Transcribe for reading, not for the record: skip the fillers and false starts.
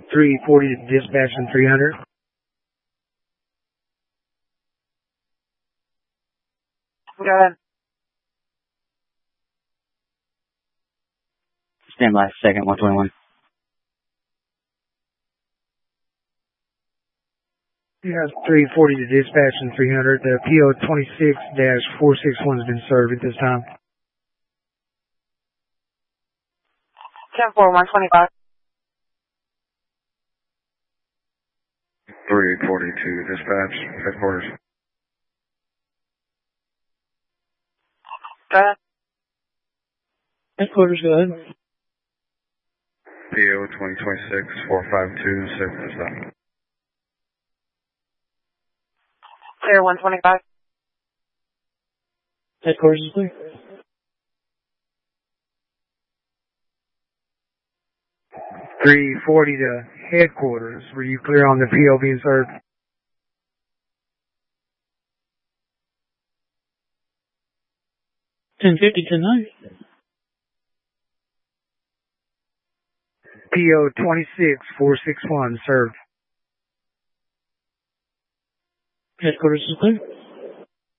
340 to dispatch and 300. Go ahead. Stand by, second, 121. Yeah, 340 to dispatch and 300. The PO 26-461 has been served at this time. 10-4, 125. 342 dispatch, headquarters. Go ahead. Headquarters, go ahead. PO 2026-452, served at this time. Clear 125. Headquarters is clear. 340 to headquarters. Were you clear on the PO being served? $10.50 tonight. PO 26-461 served. Headquarters is clear.